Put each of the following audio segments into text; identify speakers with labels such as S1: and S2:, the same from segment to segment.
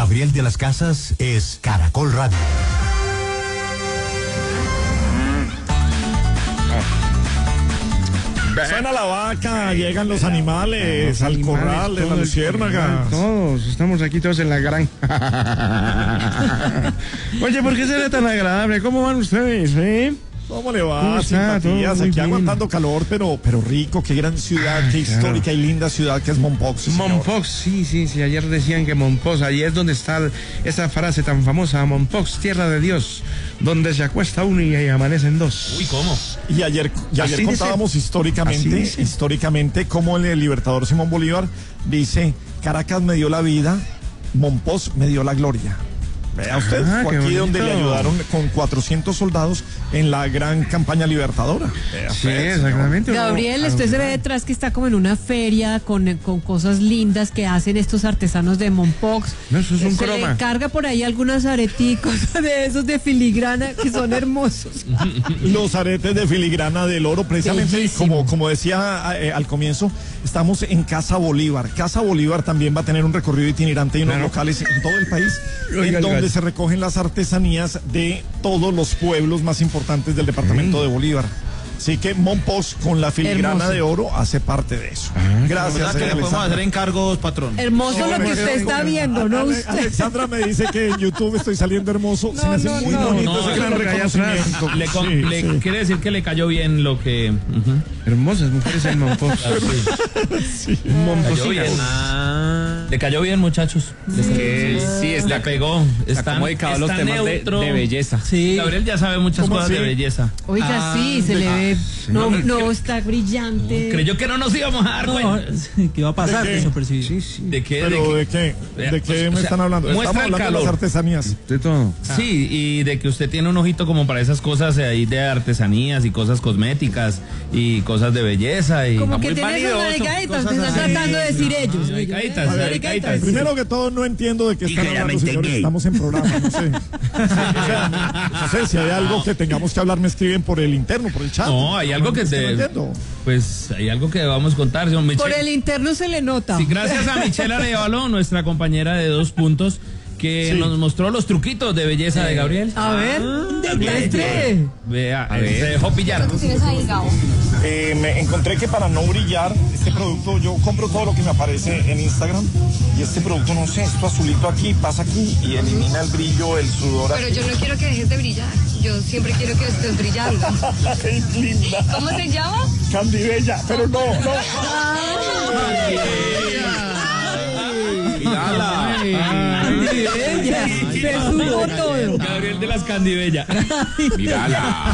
S1: Gabriel de las Casas es Caracol Radio.
S2: Suena la vaca, llegan los animales al corral de la luciérnaga.
S3: Todos, estamos aquí todos en la granja. Oye, ¿por qué se ve tan agradable? ¿Cómo van ustedes,
S2: ¿Cómo le va? Simpatías, aquí aguantando calor, pero rico. Qué gran ciudad, qué histórica y linda ciudad que es Mompox.
S3: Mompox, sí, ayer decían que Mompox, allí es donde está esa frase tan famosa, Mompox, tierra de Dios, donde se acuesta uno y amanecen dos.
S4: Uy, ¿cómo?
S2: Y ayer contábamos históricamente cómo el libertador Simón Bolívar dice: Caracas me dio la vida, Mompox me dio la gloria. Vea usted, fue aquí donde le ayudaron con 400 soldados en la gran campaña libertadora.
S3: Sí, exactamente.
S5: Gabriel, usted se ve detrás que está como en una feria con cosas lindas que hacen estos artesanos de Mompox.
S3: No, eso es un
S5: se
S3: croma.
S5: le encarga por ahí algunos areticos de esos de filigrana que son hermosos.
S2: Los aretes de filigrana del oro, precisamente como decía al comienzo, estamos en Casa Bolívar. Casa Bolívar también va a tener un recorrido itinerante y unos locales en todo el país, donde se recogen las artesanías de todos los pueblos más importantes del departamento de Bolívar. Así que Mompox con la filigrana de oro hace parte de eso. Gracias.
S4: Que le podemos hacer encargos, patrón.
S5: Hermoso lo que usted está viendo, ¿no? Usted.
S2: Alexandra me dice que en YouTube estoy saliendo hermoso. Se me hace muy bonito ese gran reconocimiento.
S4: Le quiere decir que le cayó bien lo que...
S3: Hermosas mujeres en Mompox.
S4: Le cayó bien, muchachos.
S6: Sí,
S4: le pegó.
S6: Está como dedicado a los temas de belleza.
S4: Sí. Gabriel ya sabe muchas cosas de belleza.
S5: Oiga, sí, se le ve. No, está brillante.
S4: Creyó que no nos íbamos a dar cuenta.
S6: ¿Qué iba a pasar?
S4: ¿De qué?
S2: ¿De qué me están hablando? Estamos hablando de las artesanías.
S3: De todo.
S4: Sí, y de que usted tiene un ojito como para esas cosas ahí de artesanías y cosas cosméticas y cosas de belleza. Y
S5: como que tiene esas maricaditas que están tratando de decir ellos.
S4: Maricaditas.
S2: Primero que todo, no entiendo de qué están hablando, señores. Estamos en programa, no sé. No sé si hay algo que tengamos que hablar, me escriben por el interno, por el chat.
S4: No, hay algo que pues hay algo que vamos a contar.
S5: Por el interno se le nota.
S4: Sí, gracias a Michelle Arevalo, nuestra compañera de 2 puntos, que nos mostró los truquitos de belleza de Gabriel.
S5: A ver, demuestre.
S4: Vea, se dejó pillar.
S7: ¿Qué tienes ahí, Gabo?
S2: Me encontré que para no brillar, este producto, yo compro todo lo que me aparece en Instagram, y este producto, no sé, esto azulito aquí, pasa aquí y elimina el brillo, el sudor.
S7: Pero yo no quiero que dejes de brillar, yo siempre quiero que estés brillando.
S2: ¡Qué linda!
S7: ¿Cómo se llama?
S2: Candibella, pero no.
S5: Se sudó todo.
S4: Gabriel de las Candibella.
S6: Mírala.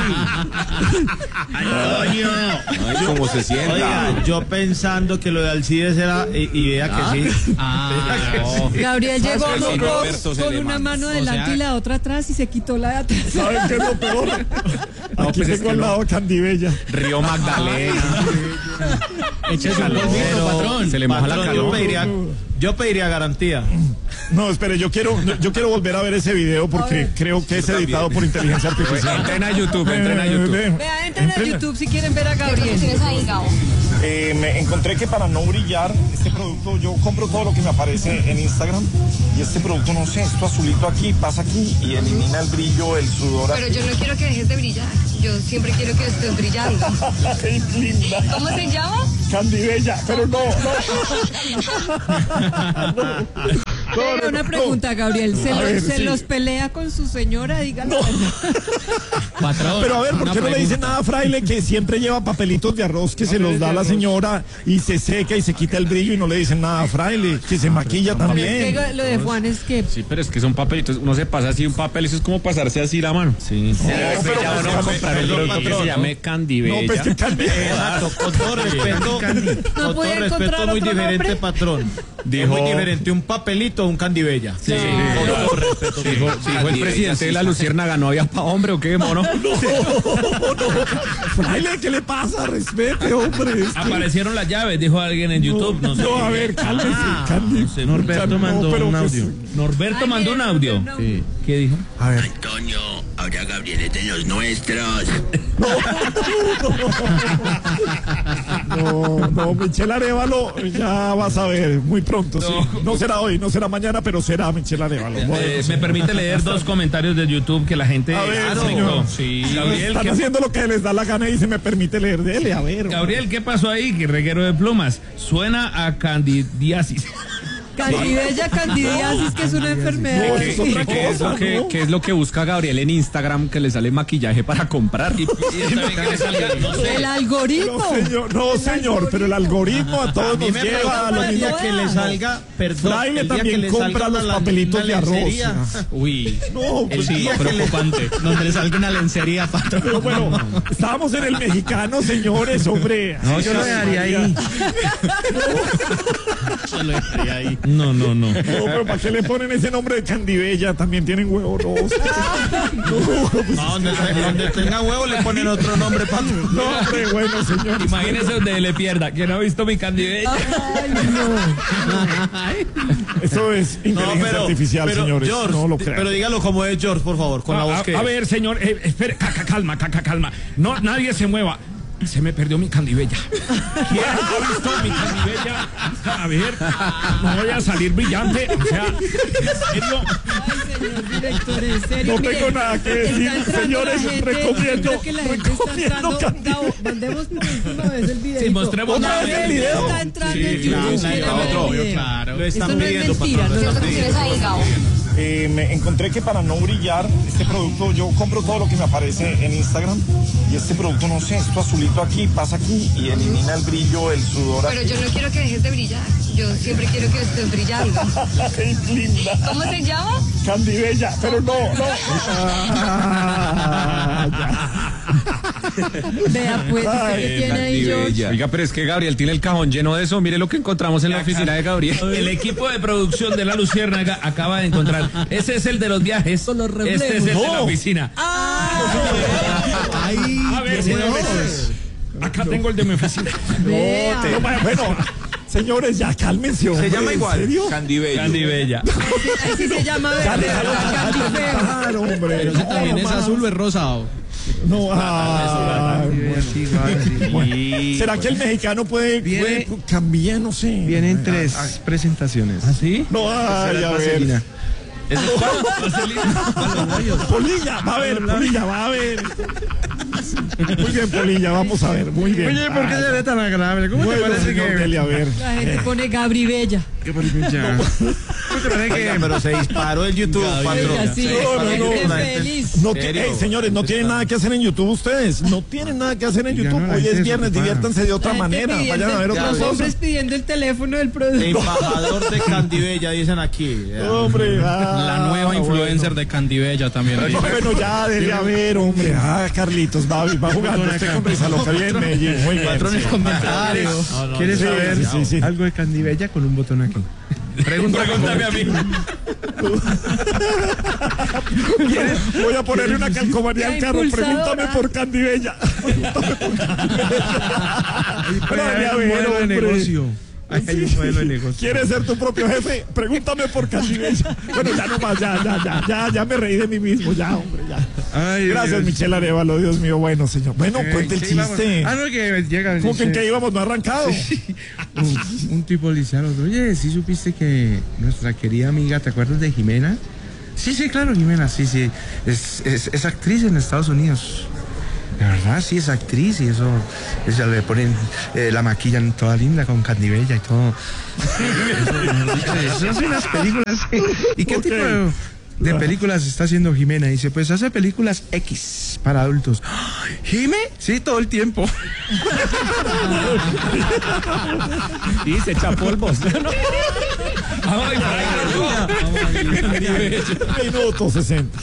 S4: Antonio.
S6: Ay, cómo se sienta.
S8: Oiga, yo pensando que lo de Alcides era, y vea que sí.
S5: Gabriel llegó a
S6: Sí,
S5: Mompox
S6: Roberto
S5: con una
S6: Selemán.
S5: mano adelante y la otra atrás y se quitó la de atrás.
S2: ¿Saben qué es lo peor? Aquí tengo al lado Candibella.
S6: Río Magdalena.
S4: Échese un polvito, patrón.
S6: Se le moja la
S8: Patrón, yo pediría garantía.
S2: No, espere, yo quiero volver a ver ese video porque creo que es editado por inteligencia artificial.
S6: Entren a YouTube.
S5: Vea, entren a YouTube si quieren ver a
S7: ¿Qué
S5: Gabriel.
S7: tienes ahí, Gabo?
S2: Me encontré que para no brillar, este producto, yo compro todo lo que me aparece en Instagram, y este producto, no sé, esto azulito aquí, pasa aquí y elimina el brillo, el sudor.
S7: Pero yo no quiero que dejes de brillar, yo siempre quiero que estés brillando.
S2: ¡Qué linda!
S7: ¿Cómo se llama?
S2: Candibella, pero no.
S5: Una pregunta, Gabriel. ¿Se los pelea con su señora? Dígalo.
S4: Patrón.
S2: Pero a ver, ¿por qué no le dicen nada a Fraile que siempre lleva papelitos de arroz que se los da a la señora y se seca y se quita el brillo, y no le dicen nada a Fraile, que se maquilla también?
S5: Lo de Juan es que...
S6: Sí, pero es que son papelitos. Uno se pasa así un papel, eso es como pasarse así la mano.
S4: Sí.
S2: pero
S6: Ya uno comprar el producto que se llame Candibella.
S2: No, pues que Candibella.
S8: Con todo respeto,
S5: No puede encontrar
S8: muy
S5: otro
S8: diferente,
S5: nombre.
S8: patrón.
S6: Dijo-
S8: Es muy diferente un papelito a un Candibella.
S4: Sí.
S8: Con todo respeto.
S6: Dijo el presidente de la Luciérnaga, ¿no había pa' hombre o qué, mono?
S2: Fraile, ¿qué le pasa? Respete, hombre.
S4: Aparecieron las llaves, dijo alguien en YouTube. No sé.
S2: No, a ver, cálmese, Candy.
S4: No sé,
S8: Norberto mandó un audio.
S4: Norberto mandó un audio. ¿Qué dijo?
S2: A ver.
S9: Antonio, ahora Gabriel es de los nuestros.
S2: No, Michelle Arévalo, ya vas a ver, muy pronto, sí. No será hoy, no será mañana, pero será Michelle Arévalo.
S4: ¿Me permite leer 2 comentarios de YouTube que la gente...
S2: A ver, señor.
S4: Sí.
S2: Gabriel, están haciendo lo que les da la gana y se me permite leer. Dele, a ver.
S4: Gabriel, ¿qué pasó ahí? Que reguero de plumas. Suena a candidiasis.
S5: Candidiasis, que es una enfermedad.
S6: ¿Qué es lo que busca Gabriel en Instagram, que le sale maquillaje para comprar?
S5: El algoritmo.
S2: No, señor, pero el algoritmo a todos nos lleva a lo mismo.
S8: Que le salga, perdón,
S2: Fraile
S8: el día
S2: también
S8: que le
S2: compra
S8: salga
S2: los papelitos de arroz.
S6: Uy,
S2: No, pues
S6: sí, preocupante.
S8: Donde le salga una lencería, patrón.
S2: pero bueno, estábamos en el mexicano, señores, hombre.
S3: No, yo lo dejaría ahí.
S8: Yo lo dejaría ahí.
S4: No.
S2: No, pero ¿para qué le ponen ese nombre de Candibella? También tienen huevo, no.
S8: Donde tenga huevo le ponen otro nombre, patrón.
S2: No, hombre, bueno, señor.
S4: Imagínese donde le pierda. ¿Quién ha visto mi candibella?
S2: Eso es inteligencia artificial, señores.
S8: George,
S2: no lo creo.
S8: pero dígalo como es, George, por favor, con la voz que...
S4: A ver, señor, espere, calma. No, nadie se mueva. Se me perdió mi candibella. ¿Quién ha visto mi candibella? A ver, no voy a salir brillante. O sea, ¿en serio?
S5: Ay, señor director, en serio.
S2: No tengo nada que decir, señores, recomiendo
S5: Gabo, mandemos por última vez el video.
S4: Sí, mostremos
S2: ¿Otra vez el video?
S5: Está entrando en
S8: claro,
S5: YouTube.
S8: claro,
S5: Mira,
S8: otro,
S5: el video.
S8: claro. Lo
S5: Esto
S8: están
S5: no es
S8: pidiendo,
S5: mentira,
S8: patrón.
S5: no es mentira.
S2: Me encontré que para no brillar, este producto, yo compro todo lo que me aparece en Instagram y este producto, no sé, esto azulito aquí, pasa aquí y elimina el brillo, el sudor.
S7: Pero yo no quiero que dejes de brillar. Yo siempre quiero que estés brillando.
S2: ¡Qué linda!
S7: ¿Cómo se llama?
S2: Candibella, pero no.
S5: Vea, pues, ¿qué tiene ahí, George?
S6: Oiga, pero es que Gabriel tiene el cajón lleno de eso. Mire lo que encontramos en la oficina de Gabriel.
S4: El equipo de producción de La Luciérnaga acaba de encontrar. Ese es el de los viajes. Este es el de la oficina. A ver, señores. Acá tengo el de mi oficina.
S5: Vea.
S2: Bueno, señores, ya cálmense, hombre.
S9: Se llama igual.
S2: ¿En serio?
S4: Candibella.
S5: Así se llama, Candifeo.
S2: Claro, hombre.
S8: Pero ese también es azul o es rosado.
S2: No, ¿será que el mexicano puede cambiar? No sé.
S3: Vienen 3 presentaciones.
S4: ¿Ah, sí?
S2: No, ay, a ver.
S3: Vaselina.
S2: Polilla, va a ver. Muy bien, Polilla, vamos a ver, muy bien.
S3: Oye, ¿por qué se ve tan agradable? ¿Cómo te parece
S2: señor Dele, a ver.
S5: La gente pone Gabri Bella.
S3: ¿Qué polilla? ¿Cómo te parece que...?
S8: Pero se disparó el YouTube, patrón.
S5: Bella, sí,
S2: No.
S5: feliz.
S2: No, señores, no tienen nada que hacer en YouTube ustedes. No tienen nada que hacer en YouTube.
S3: no,
S2: Hoy es
S3: eso,
S2: viernes,
S3: papá.
S2: diviértanse de otra
S5: La gente
S2: manera.
S5: pidiendo-
S2: Vayan a ver otra
S5: Los
S2: cosa.
S5: hombres pidiendo el teléfono del producto.
S8: Embajador de Candibella, dicen aquí.
S2: Hombre,
S6: La nueva influencer de Candibella también.
S2: Bueno, ya, dele a ver, hombre. Carlitos, va jugando usted con Risa Loca bien en Medellín. Muy bien.
S8: Patrones
S2: Sí.
S8: comentarios.
S3: ¿Quieres
S2: Sí,
S3: saber
S2: sí.
S3: algo de Candibella con un botón aquí?
S4: Pregúntame a mí.
S2: Voy a ponerle una calcomanía al carro. Pregúntame por Candibella. Pero dele a ver,
S3: modelo de
S2: hombre.
S3: negocio. Ahí hay un modelo de negocio.
S2: ¿Quieres ser tu propio jefe? Pregúntame por Candibella. Bueno, ya no más, ya me reí de mí mismo, ya, hombre, ya.
S3: Ay,
S2: Gracias,
S3: Dios.
S2: Michelle Arevalo, Dios mío, bueno, señor. Bueno, cuente el
S3: ¿Qué íbamos?
S2: chiste.
S3: Ah, no, que llega.
S2: ¿Cómo que en
S3: dice,
S2: qué íbamos? ¿No ha arrancado?
S3: un tipo le dice al otro, oye, ¿sí supiste que nuestra querida amiga, ¿te acuerdas de Jimena? Sí, claro, Jimena, sí. Es actriz en Estados Unidos. De verdad, sí, es actriz y eso le ponen, la maquillan toda linda con Candibella y todo. Eso hace unas películas. ¿Y qué tipo de películas está haciendo Jimena? Dice, pues hace películas X para adultos. ¿Jime? Sí, todo el tiempo.
S6: Sí, se echa polvos.
S2: Minuto 60.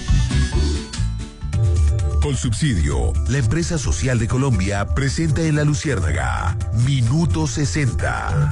S1: Con subsidio, la empresa social de Colombia presenta en La Luciérnaga Minuto 60.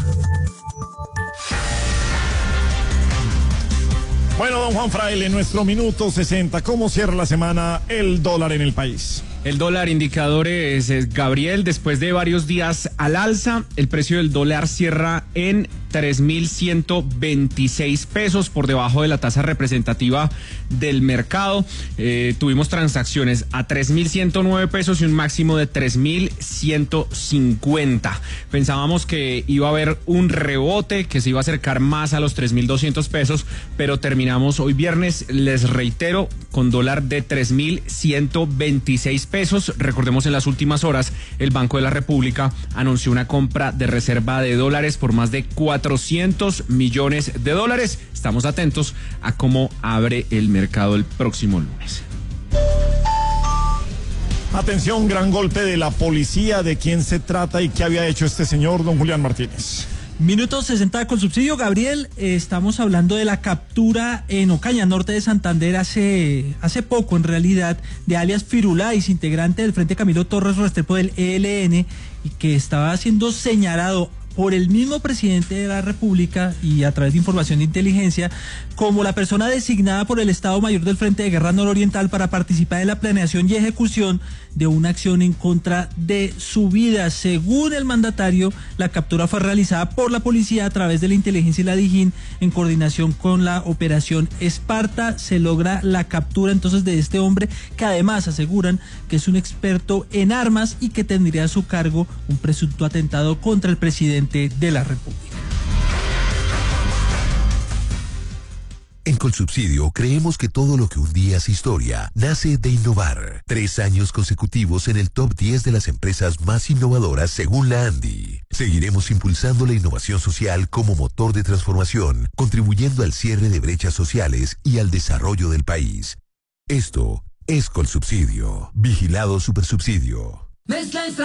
S2: Bueno, don Juan Fraile, nuestro minuto 60. ¿Cómo cierra la semana el dólar en el país?
S6: El dólar indicadores, Gabriel, después de varios días al alza, el precio del dólar cierra en 3.126 pesos, por debajo de la tasa representativa del mercado. Tuvimos transacciones a 3.109 pesos y un máximo de 3.150. Pensábamos que iba a haber un rebote, que se iba a acercar más a los 3.200 pesos, pero terminamos hoy viernes, les reitero, con dólar de 3.126 pesos. Recordemos, en las últimas horas, el Banco de la República anunció una compra de reserva de dólares por más de 400 millones de dólares. Estamos atentos a cómo abre el mercado el próximo lunes.
S2: Atención, gran golpe de la policía. ¿De quién se trata y qué había hecho este señor, don Julián Martínez?
S10: Minuto 60 con subsidio, Gabriel. Estamos hablando de la captura en Ocaña, norte de Santander, hace poco en realidad, de alias Firulais, integrante del Frente Camilo Torres Restrepo del ELN, y que estaba siendo señalado por el mismo presidente de la República y a través de información de inteligencia como la persona designada por el Estado Mayor del Frente de Guerra Nororiental para participar en la planeación y ejecución de una acción en contra de su vida. Según el mandatario, la captura fue realizada por la policía a través de la inteligencia y la DIJÍN en coordinación con la operación Esparta. Se logra la captura entonces de este hombre, que además aseguran que es un experto en armas y que tendría a su cargo un presunto atentado contra el presidente de la República.
S1: En Colsubsidio creemos que todo lo que un día es historia nace de innovar. 3 años consecutivos en el top 10 de las empresas más innovadoras según la ANDI. Seguiremos impulsando la innovación social como motor de transformación, contribuyendo al cierre de brechas sociales y al desarrollo del país. Esto es Colsubsidio. Vigilado Supersubsidio.